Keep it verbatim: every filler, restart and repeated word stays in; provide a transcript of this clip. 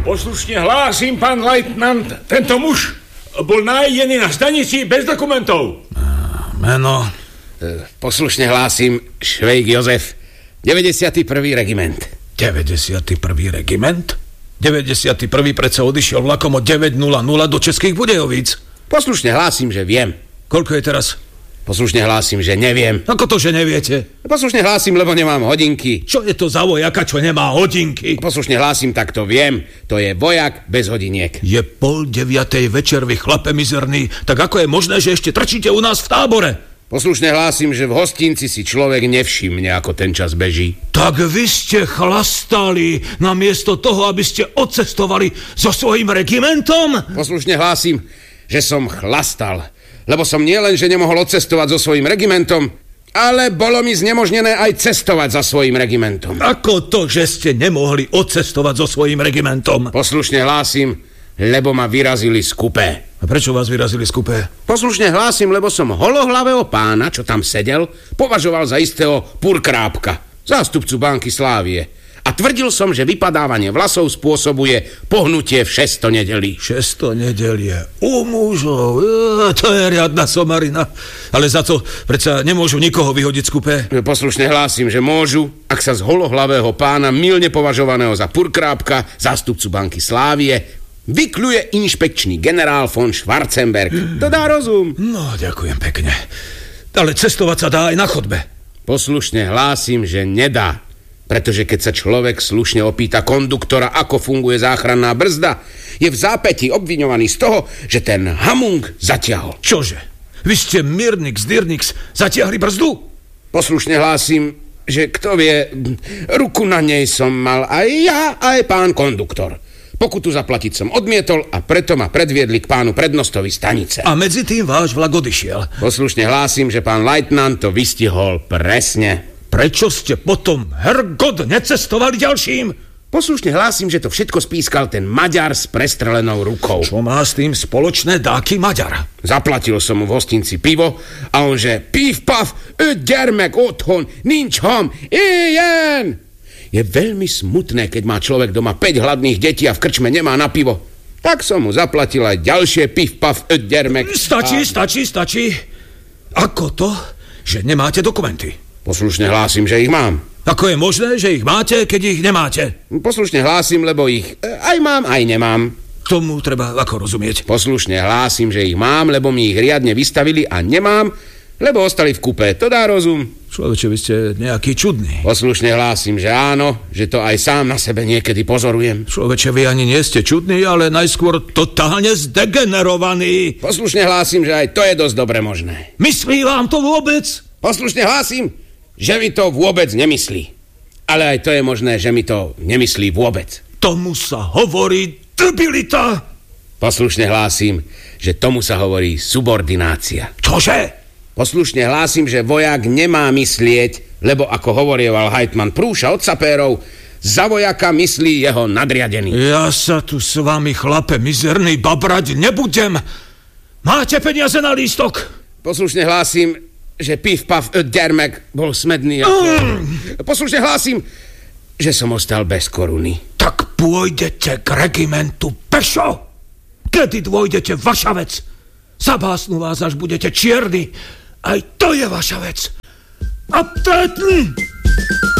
Poslušne hlásim, pán lejtnant, tento muž bol nájdený na stanici bez dokumentov. Meno? Poslušne hlásim, Švejk Jozef, deväťdesiaty prvý regiment. deväťdesiaty prvý regiment? deväťdesiaty prvý predsa odišiel vlakom o deväť nula nula do Českých Budějovíc. Poslušne hlásim, že viem. Koľko je teraz? Poslušne hlásim, že neviem. Ako to, že neviete? Poslušne hlásim, lebo nemám hodinky. Čo je to za vojaka, čo nemá hodinky? Poslušne hlásim, tak to viem. To je vojak bez hodiniek. Je pol deviatej večer, vy chlape mizerný. Tak ako je možné, že ešte trčíte u nás v tábore? Poslušne hlásim, že v hostinci si človek nevšimne, ako ten čas beží. Tak vy ste chlastali namiesto toho, aby ste odcestovali so svojím regimentom? Poslušne hlásim, že som chlastal. Lebo som nielen, že nemohol odcestovať so svojím regimentom, ale bolo mi znemožnené aj cestovať za svojím regimentom. Ako to, že ste nemohli odcestovať so svojím regimentom? Poslušne hlásim, lebo ma vyrazili z kupé. A prečo vás vyrazili z kupé? Poslušne hlásim, lebo som holohlavého pána, čo tam sedel, považoval za istého Purkrápka, zástupcu Banky Slávie. A tvrdil som, že vypadávanie vlasov spôsobuje pohnutie v šesto nedelí. Šesto nedelie u mužov, e, to je riadna somarina. Ale za to predsa nemôžu nikoho vyhodiť z kupé. Poslušne hlásim, že môžu, ak sa z holohlavého pána, mylne považovaného za Purkrápka, zástupcu Banky Slávie, vykľuje inšpekčný generál von Schwarzenberg. To dá rozum. No, ďakujem pekne. Ale cestovať sa dá aj na chodbe. Poslušne hlásim, že nedá. Pretože keď sa človek slušne opýta konduktora, ako funguje záchranná brzda, je v zápäti obviňovaný z toho, že ten hamung zatiahol. Čože? Vy ste Mirnix, Dirnix zatiahli brzdu? Poslušne hlásim, že kto vie, ruku na nej som mal aj ja, aj pán konduktor. Pokutu zaplatiť som odmietol a preto ma predviedli k pánu prednostovi stanice. A medzi tým váš vlak odišiel. Poslušne hlásim, že pán lejtnant to vystihol presne. Prečo ste potom, hergod, necestovali ďalším? Poslušne hlásim, že to všetko spískal ten Maďar s prestrelenou rukou. Čo má s tým spoločné dáky Maďar? Zaplatil som mu v hostinci pivo a on že pív pav, öt gyermek otthon, nincs ham, éjen! Je veľmi smutné, keď má človek doma päť hladných detí a v krčme nemá na pivo. Tak som mu zaplatil aj ďalšie pív pav, öt gyermek. Stačí, a... stačí, stačí. Ako to, že nemáte dokumenty? Poslušne hlásim, že ich mám. Ako je možné, že ich máte, keď ich nemáte? Poslušne hlásim, lebo ich aj mám, aj nemám. Tomu treba ako rozumieť? Poslušne hlásim, že ich mám, lebo mi ich riadne vystavili a nemám, lebo ostali v kupe. To dá rozum. Človeče, vy ste nejaký čudný. Poslušne hlásim, že áno, že to aj sám na sebe niekedy pozorujem. Človeče, vy ani nie ste čudný, ale najskôr totálne zdegenerovaný. Poslušne hlásim, že aj to je dosť dobre možné. Myslí vám to vôbec? Poslušne hlásim, že mi to vôbec nemyslí. Ale aj to je možné, že mi to nemyslí vôbec. Tomu sa hovorí debilita. Poslušne hlásim, že tomu sa hovorí subordinácia. Čože? Poslušne hlásim, že vojak nemá myslieť, lebo ako hovorieval hajtman Prúša od sapérov, za vojaka myslí jeho nadriadený. Ja sa tu s vami, chlape mizerný, babrať nebudem. Máte peniaze na lístok? Poslušne hlásim, že pív pav öt gyermek bol smedný ako... Mm. Poslušne hlásim, že som ostal bez koruny. Tak pôjdete k regimentu pešo. Kedy dôjdete, vaša vec. Zabásnu vás, až budete čierni. Aj to je vaša vec. A teď...